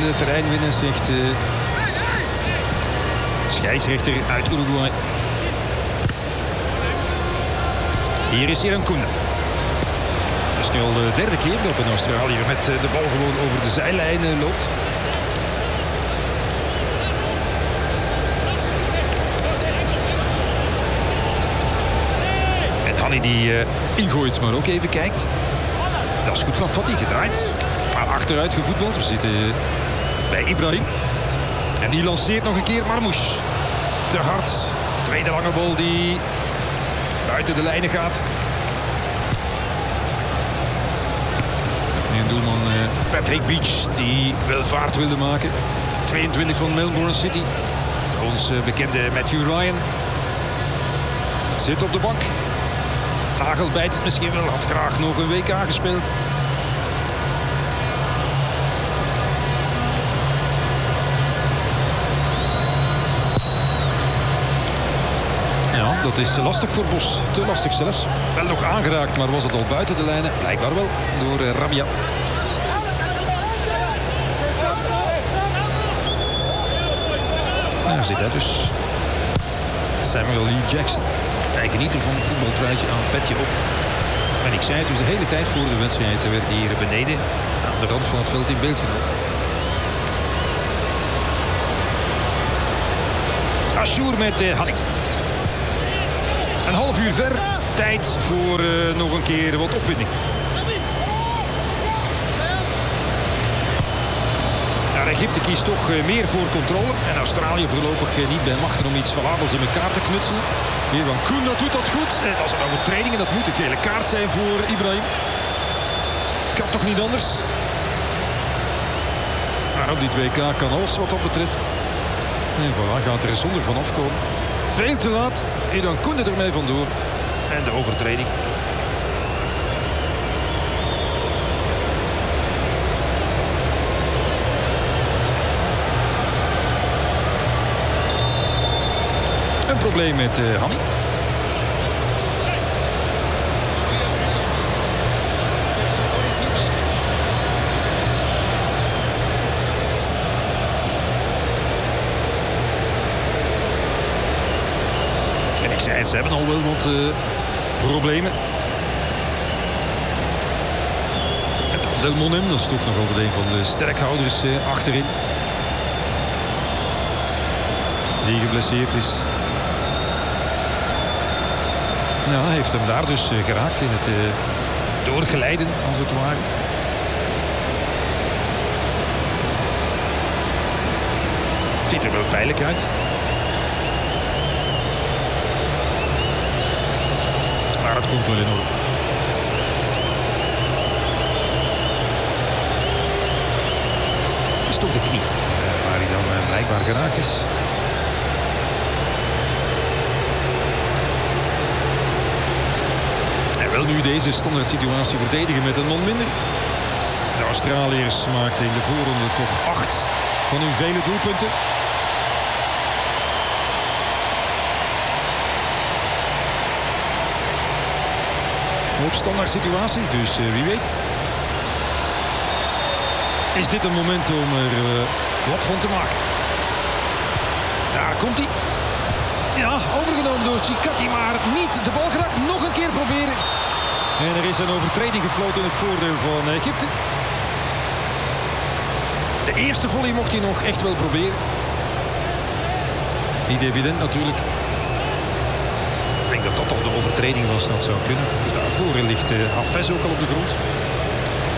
het terrein winnen, zegt scheidsrechter uit Uruguay. Hier is Iran Kounda. Dat is nu al de derde keer dat een Australiër met de bal gewoon over de zijlijn loopt. En Hani die ingooit, maar ook even kijkt. Dat is goed van Fatih, gedraaid. Maar achteruit gevoetbald. We zitten bij Ibrahim. En die lanceert nog een keer Marmouche. Te hard. Tweede lange bal die buiten de lijnen gaat. En doelman Patrick Beach die wel vaart wilde maken. 22 van Melbourne City. Ons bekende Matthew Ryan zit op de bank. Nagel bijt het misschien wel. Had graag nog een WK gespeeld. Ja, dat is lastig voor Bos. Te lastig zelfs. Wel nog aangeraakt, maar was het al buiten de lijnen? Blijkbaar wel, door Rabia. Daar zit hij dus. Samuel Lee Jackson. Hij geniet er van een voetbaltruitje aan, petje op. En ik zei het dus de hele tijd voor de wedstrijd werd hij hier beneden aan de rand van het veld in beeld genomen. Ashour met Hani. Een half uur ver. Tijd voor nog een keer wat opwinding. Egypte kiest toch meer voor controle. En Australië voorlopig niet bij machten om iets valabels in elkaar te knutselen. Hier van Koen, dat doet dat goed. En dat is een overtreding en dat moet een gele kaart zijn voor Ibrahim. Kan toch niet anders? Maar op dit WK kan alles wat dat betreft. En voilà, gaat er zonder van afkomen. Veel te laat. En dan Koen er ermee vandoor. En de overtreding. Een probleem met Hani. En ik zei het, ze hebben al wel wat problemen. En Del Monem, dat is toch nog altijd een van de sterkhouders achterin. Die geblesseerd is. Ja, hij heeft hem daar dus geraakt in het doorgeleiden, als het ware. Ziet er wel pijnlijk uit. Maar het komt wel in orde. Het is toch de knie waar hij dan blijkbaar geraakt is. Wel nu deze standaard situatie verdedigen met een man minder. De Australiërs maakten in de voorronde toch 8 van hun vele doelpunten. Op standaard situaties, dus wie weet. Is dit een moment om er wat van te maken. Daar komt hij. Ja, overgenomen door Chikati, maar niet de bal geraakt. Nog een keer proberen. En er is een overtreding gefloten in het voordeel van Egypte. De eerste volley mocht hij nog echt wel proberen. Niet evident natuurlijk. Ik denk dat dat al de overtreding was, dat zou kunnen. Of daarvoor ligt Hafez ook al op de grond.